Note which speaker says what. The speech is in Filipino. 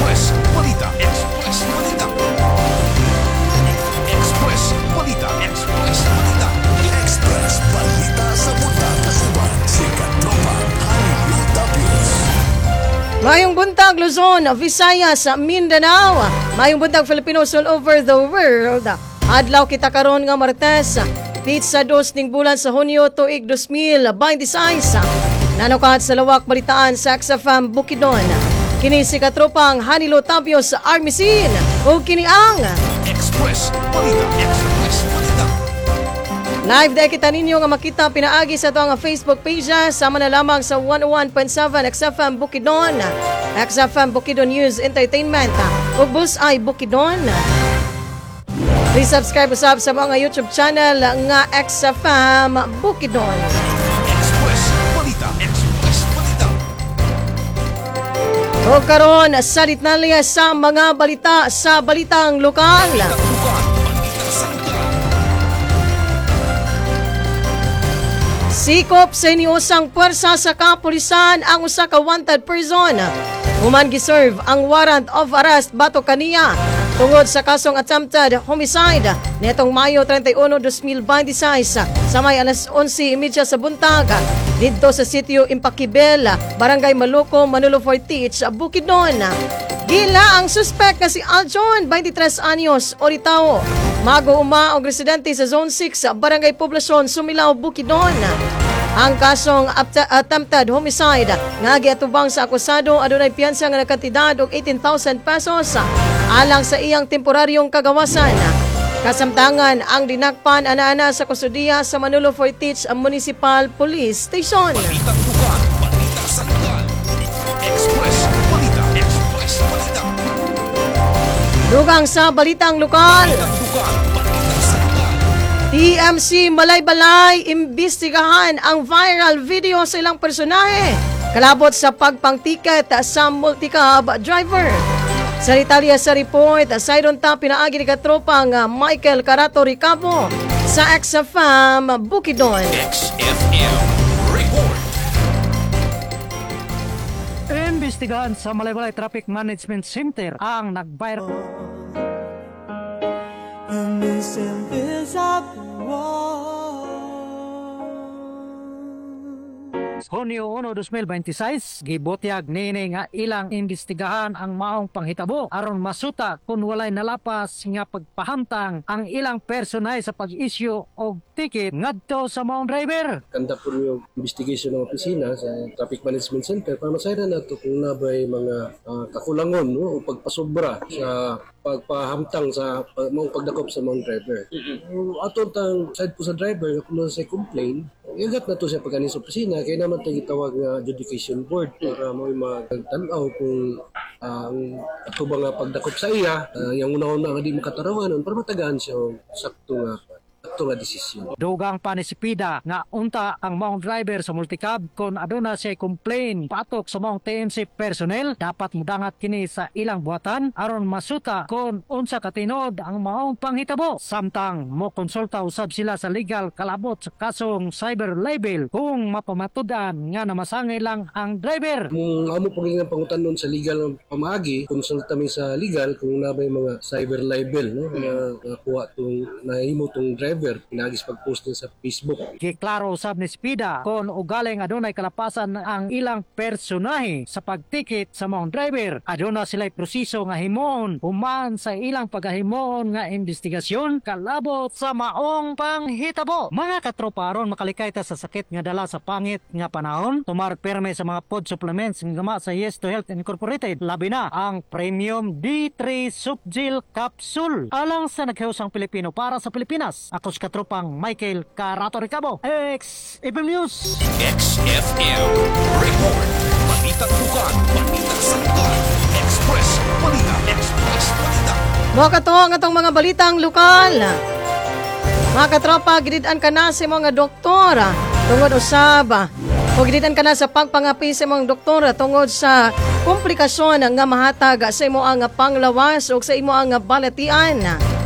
Speaker 1: Express Balita. Express Balita. Express Balita. Express Balita.
Speaker 2: Express Balita sa Buntag Kasuban. Sikat Tropang Hanyo Tapios.
Speaker 3: Mayong buntag Luzon, Visayas, Mindanao. Mayong buntag Filipinos all over the world. Adlaw kita karon nga Martes, pizza 2 ning bulan sa Hunyo tuig 2026. Nanukat sa lawak balitaan sa XFM Bukidnon. Kini si katropang Hanilo Tapio sa Army Scene o kini ang
Speaker 1: Express Balita. Express Balita.
Speaker 3: live dahil kita ninyo nga makita pinaagi sa ito ang Facebook page sama na lamang sa 101.7 XFM Bukidnon, XFM Bukidnon News Entertainment o Bullseye Bukidnon. Please subscribe usab sa mga YouTube channel nga XFM Bukidnon.
Speaker 1: Express Balita. Express Balita.
Speaker 3: O karon salit na liya sa mga balita sa balitang lokal.
Speaker 1: Tatukan. Balita sa lugar.
Speaker 3: Sikop sa iniusang pwersa sa kapulisan ang usa ka wanted person. Human giserve ang warrant of arrest bato kaniya tungod sa kasong attempted homicide netong Mayo 31, 2026 sa may alas 11:30 sa buntag didto sa sitio Impakibel, Barangay Maluco, Manolo Fortich, Bukidnon. Gila ang suspect na si Aljon, 23 anyos, oritao. Mag-uuma og residente sa Zone 6, Barangay Poblasyon, Sumilao, Bukidnon. Ang kasong attempted homicide nga giatubang sa akusado adunay piyansa nga nagkantidad og 18,000 pesos alang sa iyang temporaryong kagawasan. Kasamtangan ang dinakpan ana-ana sa kustudiya sa Manolo Fortich Municipal Police Station.
Speaker 1: Balita tukan. Balita sa lugar. Express Balita. Express Balita.
Speaker 3: Dugang sa balitang lokal.
Speaker 1: Tatukan. Balita sa lugar.
Speaker 3: TMC Malay-Balay imbestigahan ang viral video sa ilang personahe kalabot sa pagpangtiket sa multicab driver. Sa Italia sa report, sa idon ta pinaagi ni katropang Michael Carato Ricabo sa XFM Bukidnon.
Speaker 1: XFM Report.
Speaker 4: Imbestigahan sa Malay-Balay Traffic Management Center ang nag-viral Hunyo 1, 2026, gibotyag nini nga ilang imbestigahan ang maong panghitabo aron masuta kung walay nalapas nga pagpahamtang ang ilang personay sa pag-issue og ticket ngadto sa maong driver.
Speaker 5: Kanda po yung investigation ng opisina sa Traffic Management Center para masayra na ito kung nabay mga kakulangon o pagpasobra sa pagpahamtang sa mga pagdakop sa mga driver. Atong tang side po sa driver, kung sa complain, igat na to siya pagkanin sa opisina, kaya naman tayo gitawag nga adjudication board para mo magtanaw kung ang atubang nga pagdakop sa iya, yung una-una nga di makatarawanan para matagaan siya sakto nga desisyon.
Speaker 4: Dugang panisipida nga unta ang maong driver sa multicab kung aduna siya complain patok sa maong TMC personnel dapat mudangat kini sa ilang buhatan aron masuta kung unsa katinod ang maong panghitabo. Samtang mo konsulta usab sila sa legal kalabot sa kasong cyber libel kung mapamatudan nga namasangay lang ang driver.
Speaker 5: Kung amo po nga pangutanon sa legal ng pamaagi, konsulta mi sa legal kung nabay mga cyber libel no na kuha tong nahimo tong driver pinagis pag-post niya sa Facebook.
Speaker 4: Giklaro usab ni Spida kung ugaling adunay kalapasan ang ilang personahe sa pagtikit sa maong driver. Aduna sila'y proseso nga himoon human sa ilang paghahimoon nga investigasyon kalabot sa maong panghitabo. Mga katropa aron makalikay ta sa sakit nga dala sa pangit nga panahon, tumar perme sa mga food supplements nga gama sa Yes to Health Incorporated. Labi na ang Premium D3 Subgel Capsule alang sa naghiusang Pilipino para sa Pilipinas. Ako si katropang Michael Carato Ricabo, XFM News.
Speaker 1: XFM Report. Balita tukan. Balita sa lugar. Express Balita. Express Balita.
Speaker 3: Mga katuong atong mga balitang lokal. Mga katropa, gidid-an ka na sa mga doktor tungod usab. O gidid-an ka na sa pagpangapi sa mga doktor tungod sa komplikasyon nga mahatag sa imo ang panglawas o sa imo ang balatian.